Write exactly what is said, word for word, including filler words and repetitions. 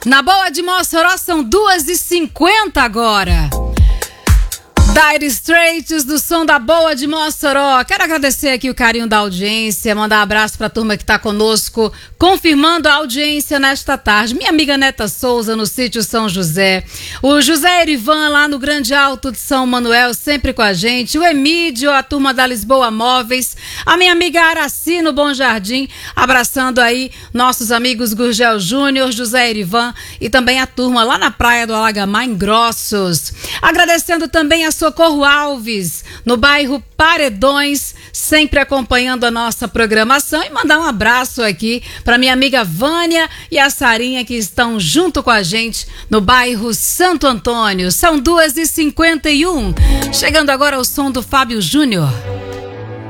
Na Boa de Mossoró são duas e cinquenta agora. Dire Straits do som da Boa de Mossoró. Quero agradecer aqui o carinho da audiência, mandar um abraço para a turma que está conosco, confirmando a audiência nesta tarde. Minha amiga Neta Souza no sítio São José, o José Erivan lá no Grande Alto de São Manuel, sempre com a gente, o Emídio, a turma da Lisboa Móveis, a minha amiga Araci no Bom Jardim, abraçando aí nossos amigos Gurgel Júnior, José Erivan e também a turma lá na praia do Alagamar, em Grossos. Agradecendo também a Socorro Alves, no bairro Paredões, sempre acompanhando a nossa programação, e mandar um abraço aqui para minha amiga Vânia e a Sarinha, que estão junto com a gente no bairro Santo Antônio. São duas e cinquenta e um, chegando agora ao som do Fábio Júnior.